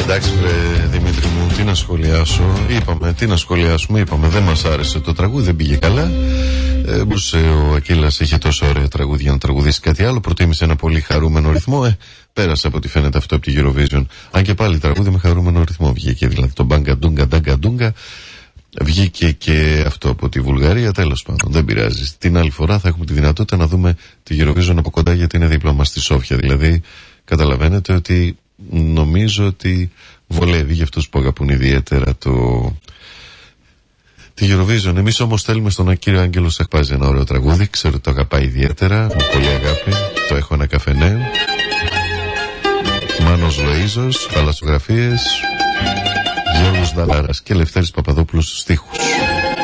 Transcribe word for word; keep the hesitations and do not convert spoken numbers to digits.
Εντάξει βρε Δημήτρη μου, τι να σχολιάσω. Είπαμε, τι να σχολιάσουμε, είπαμε, δεν μας άρεσε το τραγούδι, δεν πήγε καλά. ε, Μπορούσε ο Ακύλας, είχε τόσο ωραία τραγούδια να τραγουδήσει κάτι άλλο. Προτίμησε ένα πολύ χαρούμενο ρυθμό. ε, Πέρασε από ό,τι φαίνεται αυτό από τη Eurovision. Αν και πάλι τραγούδι με χαρούμενο ρυθμό βγήκε. Δηλαδή το μπάγκα ντούγκα ντάγκα ντούγκα. Βγήκε και αυτό από τη Βουλγαρία. Τέλος πάντων, δεν πειράζει. Την άλλη φορά θα έχουμε τη δυνατότητα να δούμε τη Eurovision από κοντά, γιατί είναι δίπλα μας στη Σόφια. Δηλαδή καταλαβαίνετε ότι νομίζω ότι βολεύει για αυτούς που αγαπούν ιδιαίτερα το... τη Eurovision. Εμείς όμως θέλουμε στον κύριο Άγγελο Σαχπάζη ένα ωραίο τραγούδι. Ξέρω ότι το αγαπάει ιδιαίτερα, με πολύ αγάπη. Το έχω ένα καφενέ. Μάνος Λοΐζος, θαλασσογραφίες, Γιώργος Δαλάρας και Λευτέρης Παπαδόπουλος στους στίχους.